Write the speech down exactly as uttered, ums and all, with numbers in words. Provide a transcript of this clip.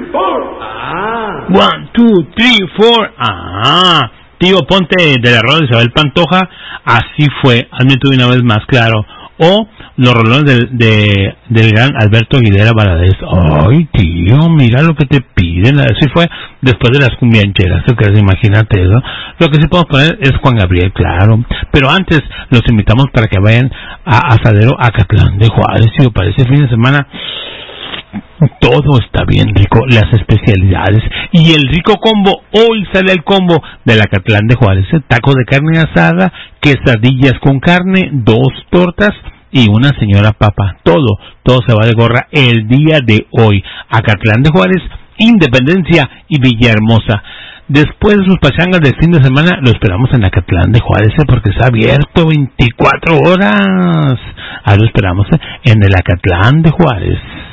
four. Ah. One, two, three, four. Ah. Tío Ponte de la rola de Isabel Pantoja. Así fue. Hazme tú una vez más claro. O los rolones de, de, del gran Alberto Aguilera Valadez. Ay, tío, mira lo que te piden. Así fue después de las cumbiancheras. Imagínate eso. Lo que sí podemos poner es Juan Gabriel, claro. Pero antes los invitamos para que vayan a Asadero Acatlán de Juárez. Si para ese fin de semana todo está bien rico. Las especialidades y el rico combo. Hoy sale el combo del Acatlán de Juárez. Taco de carne asada, quesadillas con carne, dos tortas y una señora papa. Todo, todo se va de gorra el día de hoy. Acatlán de Juárez, Independencia y Villahermosa. Después de sus pachangas del fin de semana, lo esperamos en Acatlán de Juárez, porque está abierto veinticuatro horas. Ahí lo esperamos en el Acatlán de Juárez.